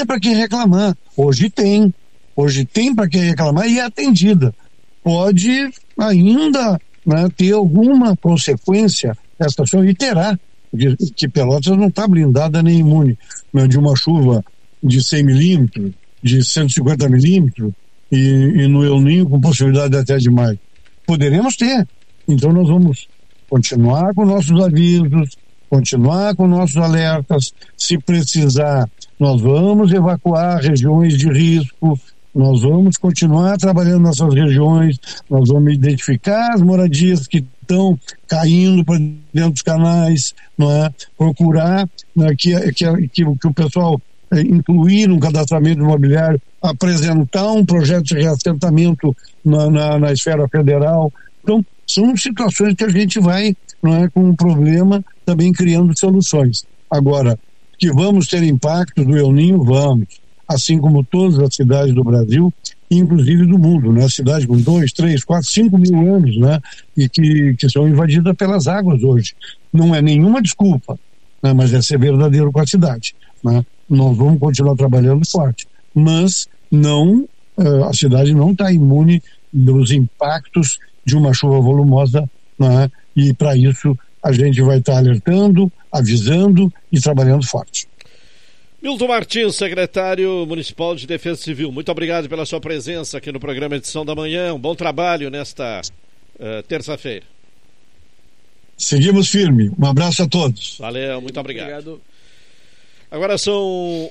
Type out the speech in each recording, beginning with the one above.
teria para quem reclamar. Hoje tem para quem reclamar e é atendida. Pode ainda, né, ter alguma consequência essa ação, e terá, que Pelotas não está blindada nem imune, né, de uma chuva de 100 milímetros, de 150 milímetros, e no El Niño com possibilidade até de mais. Poderemos ter. Então nós vamos continuar com nossos avisos, continuar com nossos alertas. Se precisar, nós vamos evacuar regiões de risco, nós vamos continuar trabalhando nessas regiões, nós vamos identificar as moradias que estão caindo para dentro dos canais, não é? Procurar, né, que o pessoal incluir no cadastramento imobiliário, apresentar um projeto de reassentamento na esfera federal. Então, são situações que a gente vai, não é, com um problema, também criando soluções. Agora, que vamos ter impacto do El Niño, vamos. Assim como todas as cidades do Brasil, inclusive do mundo, né? Cidades com 2, 3, 4, 5 mil anos, né? E que são invadidas pelas águas hoje. Não é nenhuma desculpa, né? Mas é ser verdadeiro com a cidade, né? Nós vamos continuar trabalhando forte, mas não, a cidade não está imune dos impactos de uma chuva volumosa, né? E para isso a gente vai estar alertando, avisando e trabalhando forte. Milton Martins, secretário municipal de Defesa Civil, muito obrigado pela sua presença aqui no programa Edição da Manhã. Um bom trabalho nesta terça-feira. Seguimos firme. Um abraço a todos. Valeu, muito obrigado. Agora são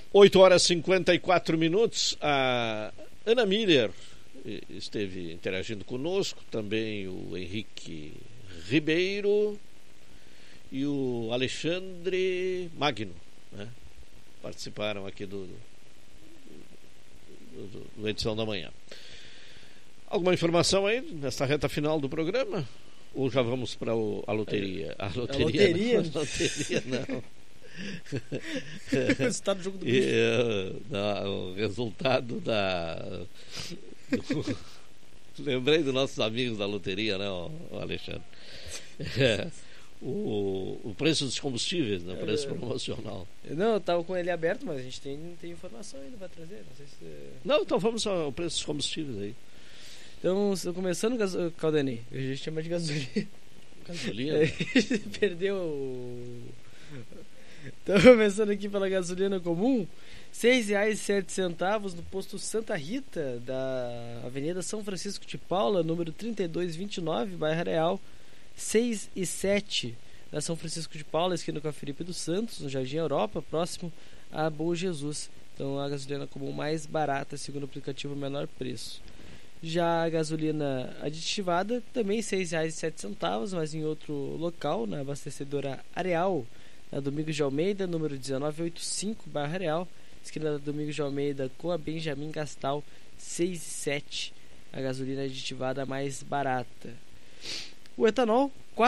8h54. A Ana Miller esteve interagindo conosco, também o Henrique Ribeiro e o Alexandre Magno, né? Participaram aqui do Edição da Manhã. Alguma informação aí nesta reta final do programa? Ou já vamos para a loteria? A loteria? Não. Loteria não. O resultado do jogo do bicho. O resultado lembrei dos nossos amigos da loteria, né, o Alexandre? O preço dos combustíveis, né? O preço promocional. Não, eu tava com ele aberto, mas a gente tem informação ainda para trazer. Não sei se... Não, então vamos ao preço dos combustíveis aí. Então, começando Caldani, a gente chama de gasolina. Gasolina? Perdeu. Então, começando aqui pela gasolina comum, R$ 6,07 no posto Santa Rita, da Avenida São Francisco de Paula, número 3229, bairro Areal. 6,07 na São Francisco de Paula, esquina com a Felipe dos Santos, no Jardim Europa, próximo a Bom Jesus. Então a gasolina comum mais barata, segundo o aplicativo, menor preço. Já a gasolina aditivada, também R$ 6,07, mas em outro local, na abastecedora Areal, na Domingos de Almeida, número 1985, bairro Areal, esquina da Domingos de Almeida com a Benjamin Gastal, 6,07, a gasolina aditivada mais barata. O etanol, R$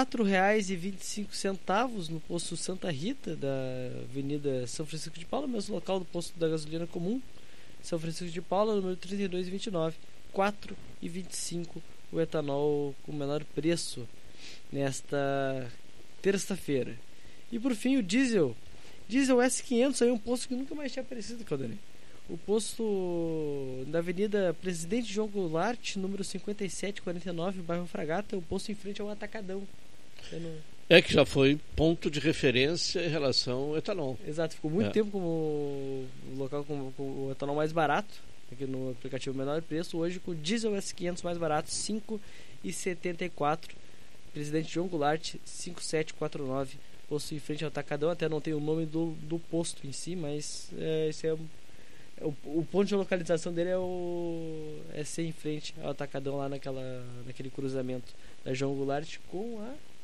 4,25 no posto Santa Rita, da Avenida São Francisco de Paula, mesmo local do posto da gasolina comum, São Francisco de Paula, número 3229, R$ 4,25 o etanol com menor preço nesta terça-feira. E por fim o diesel S500, aí um posto que nunca mais tinha aparecido, Caldani. O posto da Avenida Presidente João Goulart, número 5749, bairro Fragata, o posto em frente ao Atacadão. É que já foi ponto de referência em relação ao etanol. Exato, ficou muito tempo como o local com o etanol mais barato, aqui no aplicativo menor preço. Hoje com o diesel S500 mais barato, R$ 5,74. Presidente João Goulart, 5749, posto em frente ao Atacadão. Até não tem o nome do posto em si, mas esse é o ponto de localização dele é ser em frente ao Atacadão, lá naquele cruzamento da João Goulart com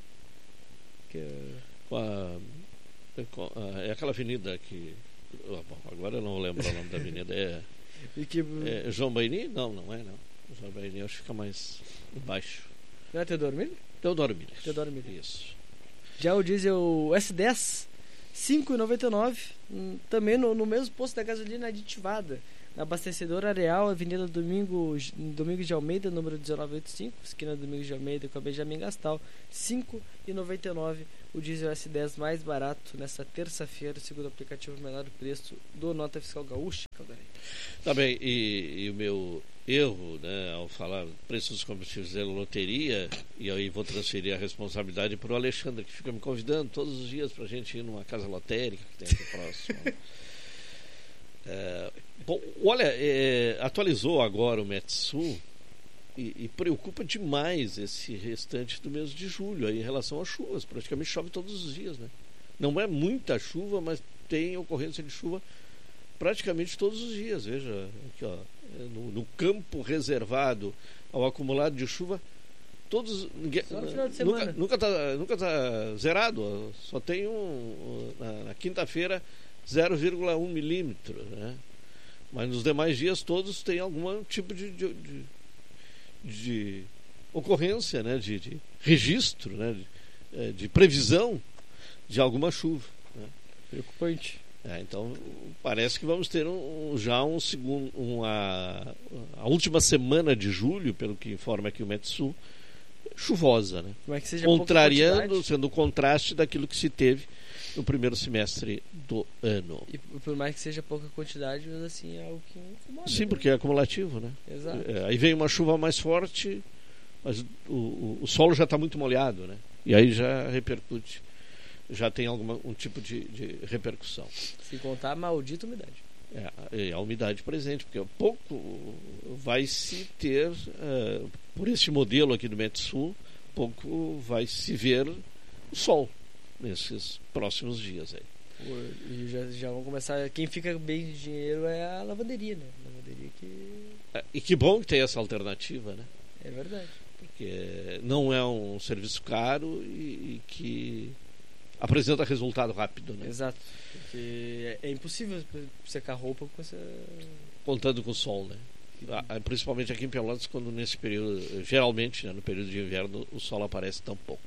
é aquela avenida que agora eu não lembro o nome da avenida. É João Baini? Não é não. João Baini acho que fica mais embaixo. Não é Teodoro Miller? Teodoro Miller. Isso. Já o diesel S10, R$ 5,99, também no mesmo posto da gasolina aditivada, na abastecedora Areal, Avenida Domingos de Almeida, número 1985, esquina Domingos de Almeida com a Benjamin Gastal, R$ 5,99 o diesel S10 mais barato nesta terça-feira, segundo o aplicativo menor preço do Nota Fiscal Gaúcha, Caldarelli. Tá bem, e o meu erro, né, ao falar preços dos combustíveis da loteria, e aí vou transferir a responsabilidade para o Alexandre, que fica me convidando todos os dias para a gente ir numa casa lotérica que tem aqui próximo. Bom, olha, atualizou agora o Metsul e preocupa demais esse restante do mês de julho aí, em relação às chuvas. Praticamente chove todos os dias, né? Não é muita chuva, mas tem ocorrência de chuva praticamente todos os dias. Veja aqui, ó, no campo reservado ao acumulado de chuva, todos só no final de semana. Nunca tá zerado, ó. Só tem na quinta-feira 0,1 milímetro, né? Mas nos demais dias todos tem algum tipo de ocorrência, né? de registro, né? de previsão de alguma chuva, né? Preocupante. Então parece que vamos ter a última semana de julho, pelo que informa aqui o Metsul, chuvosa, né? Como é que seja contrariando, sendo o contraste daquilo que se teve no primeiro semestre do ano. E por mais que seja pouca quantidade, mas assim é algo que incomoda. Sim, porque é acumulativo, né? Exato. Aí vem uma chuva mais forte, mas o solo já está muito molhado, né? E aí já repercute, já tem um tipo de repercussão. Sem contar a maldita umidade. A umidade presente, porque pouco vai se ter, por esse modelo aqui do Metsul, pouco vai se ver o sol nesses próximos dias aí. E já vão começar. Quem fica bem de dinheiro é a lavanderia, né? Lavanderia que... E que bom que tem essa alternativa, né? É verdade. Porque não é um serviço caro e que apresenta resultado rápido, né? Exato. Porque é impossível secar roupa com essa... contando com o sol, né? Principalmente aqui em Pelotas, quando nesse período, geralmente, né, no período de inverno, o sol aparece tão pouco.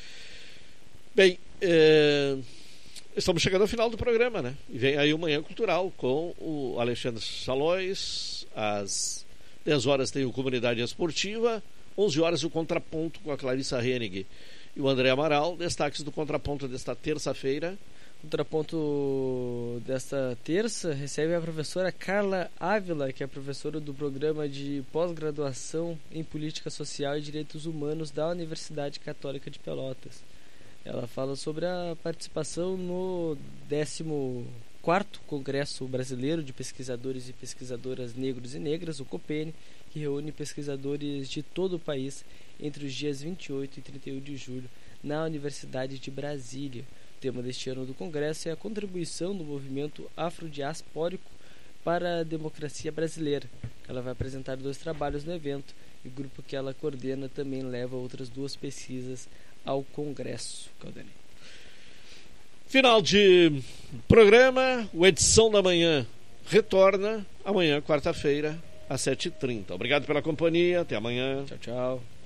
Bem, estamos chegando ao final do programa, né? E vem aí o Manhã Cultural com o Alexandre Salóis. Às 10 horas tem o Comunidade Esportiva, 11 horas o Contraponto com a Clarissa Hennig e o André Amaral. Destaques do Contraponto desta terça-feira. O Contraponto desta terça recebe a professora Carla Ávila, que é professora do programa de pós-graduação em Política Social e Direitos Humanos da Universidade Católica de Pelotas. Ela fala sobre a participação no 14º Congresso Brasileiro de Pesquisadores e Pesquisadoras Negros e Negras, o COPENE, que reúne pesquisadores de todo o país entre os dias 28 e 31 de julho na Universidade de Brasília. O tema deste ano do Congresso é a contribuição do movimento afrodiaspórico para a democracia brasileira. Ela vai apresentar 2 trabalhos no evento e o grupo que ela coordena também leva outras 2 pesquisas ao Congresso. Caldarelli. Final de programa, o Edição da Manhã retorna amanhã, quarta-feira, às 7h30. Obrigado pela companhia, até amanhã. Tchau, tchau.